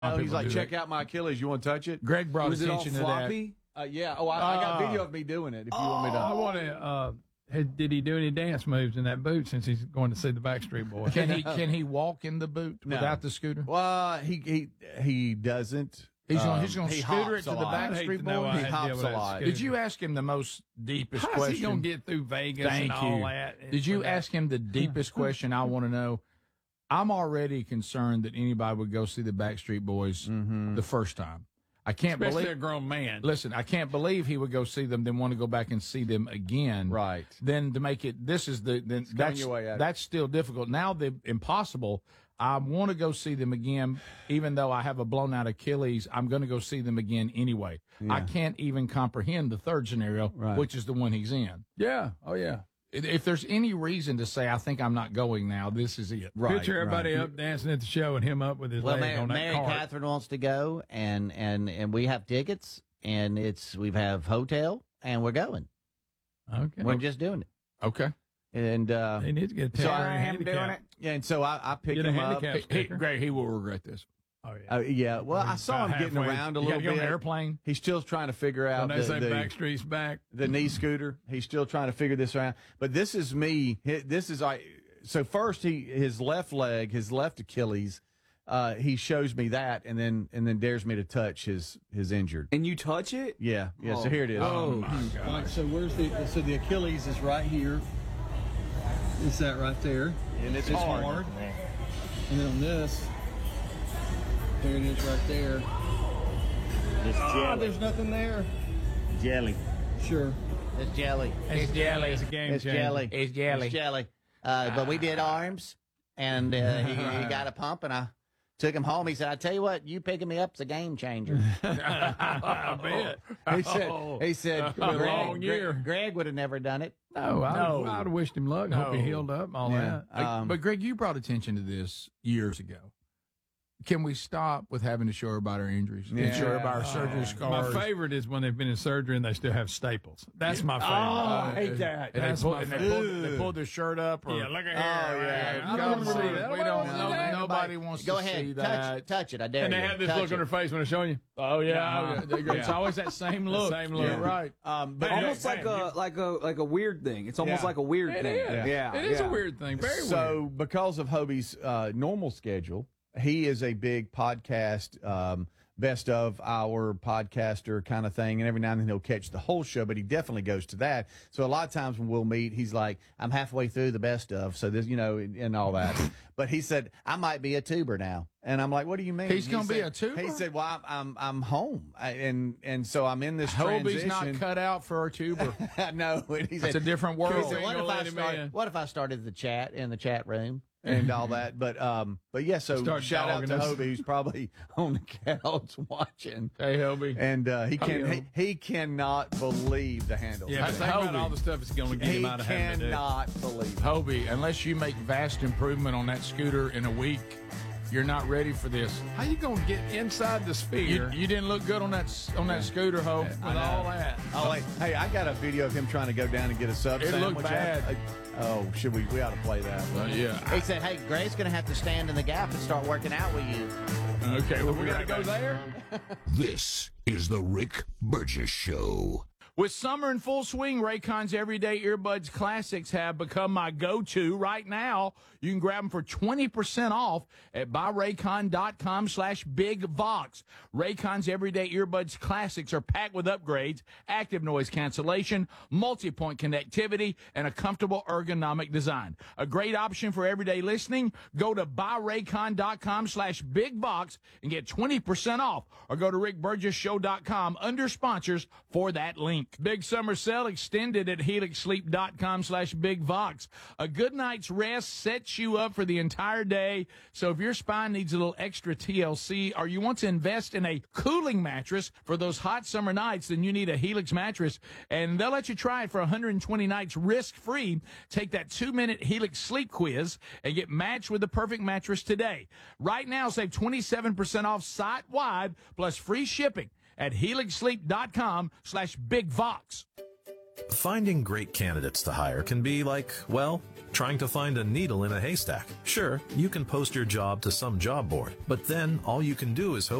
He's like, check out my Achilles. You want to touch it? Greg brought Was it all attention to floppy? Yeah. Oh, I got video of me doing it. If you want me to. I want to. Did he do any dance moves in that boot since he's going to see the Backstreet Boys? Can he walk in the boot without the scooter? Well, he doesn't. He's going to he scooter hops it to a the lot. Backstreet know Boys. I He had to deal hops with a that lot. scooter. Did you ask him the most deepest How's question? he going to get through Vegas Thank and you. all that? Did you ask him the deepest question I want to know? I'm already concerned that anybody would go see the Backstreet Boys the first time. I can't Especially believe a grown man. Listen, I can't believe he would go see them, then want to go back and see them again. Right. Then to make it, that's still difficult. Now the impossible. I want to go see them again, even though I have a blown out Achilles. I'm going to go see them again anyway. Yeah. I can't even comprehend the third scenario, which is the one he's in. Yeah. Oh, yeah. If there's any reason to say I think I'm not going now, this is it. Right. Picture everybody up dancing at the show and him up with his leg on that Mary cart. Catherine wants to go, and we have tickets, and we have hotel, and we're going. Okay. We're just doing it. Okay. And He needs to get a so temporary I am doing handicap. it. Yeah, and so I picked Get a him up. handicap sticker. Greg, he will regret this. Oh, yeah. Yeah. Well, I saw him About getting halfway. around a You little got to get on bit. an airplane. He's still trying to figure out When they say the Backstreet's back. the knee scooter. He's still trying to figure this out. But this is me. This is like so. First, his left leg, his left Achilles. He shows me that, and then dares me to touch his injured. And you touch it? Yeah. So here it is. Oh, my God. All right, so where's the Achilles is right here. Is that right there? And it's hard. And then on this, there it is right there. It's jelly. There's nothing there. Jelly. Sure. It's jelly. It's jelly. It's a game It's changer. jelly. It's jelly. It's jelly. But we did arms, and he got a pump, and I took him home. He said, "I tell you what, you picking me up's a game changer." I bet. He said, A long year. Greg would have never done it. No, I'd have wished him luck. Hope he healed up and all that. But Greg, you brought attention to this years ago. Can we stop with having to show about our injuries? Yeah. And show about our surgery scars. My favorite is when they've been in surgery and they still have staples. That's my favorite. I hate that. And That's my favorite. they pulled their shirt up. Or, Yeah, look at here. yeah. I don't want to see on. that. We don't know. Nobody wants Go to see ahead, that. touch it. I dare And you. they have this Touch look on it. their face when they're showing you. Oh yeah, Yeah. it's always that same look. Same look. Yeah, right. But Almost like a weird thing. It's almost Yeah. like a weird It thing. is. Yeah. It is a weird thing. Very so weird. because of Hobie's normal schedule, he is a big podcast, best of our podcaster kind of thing. And every now and then he'll catch the whole show, but he definitely goes to that. So a lot of times when we'll meet, he's like, I'm halfway through the best of. So this, and all that. But he said, I might be a tuber now. And I'm like, what do you mean? He's gonna be a tuber? He said, well, I'm home. And so I'm in this Hobie's transition. not cut out for a tuber. No. And he said, It's a different world. He said, What if I started the chat in the chat room? and all that. But yeah, so Start shout out to dogging us. Hobie, who's probably on the couch watching. Hey, Hobie. And he cannot believe the handles. Yeah, but think about all the stuff it's going to get He him out of having to do. cannot believe it. Hobie, unless you make vast improvement on that scooter in a week, you're not ready for this. How you going to get inside the sphere You didn't look good on that scooter, Hope. with all that? Oh, wait. Hey, I got a video of him trying to go down and get a sub It sandwich. looked bad. Should we? We ought to play that. Yeah. He said, hey, Greg's going to have to stand in the gap and start working out with you. Okay, well, We got to go there? This is the Rick Burgess Show. With summer in full swing, Raycon's Everyday Earbuds Classics have become my go-to. Right now, you can grab them for 20% off at buyraycon.com/bigvox. Raycon's Everyday Earbuds Classics are packed with upgrades, active noise cancellation, multi-point connectivity, and a comfortable ergonomic design. A great option for everyday listening. Go to buyraycon.com/bigvox and get 20% off, or go to rickburgessshow.com under sponsors for that link. Big summer sale extended at helixsleep.com/bigvox. A good night's rest sets you up for the entire day. So if your spine needs a little extra TLC, or you want to invest in a cooling mattress for those hot summer nights, then you need a Helix mattress. And they'll let you try it for 120 nights risk-free. Take that 2-minute Helix sleep quiz and get matched with the perfect mattress today. Right now, save 27% off site-wide plus free shipping at helixsleep.com/bigvox. Finding great candidates to hire can be like, well, trying to find a needle in a haystack. Sure, you can post your job to some job board, but then all you can do is hope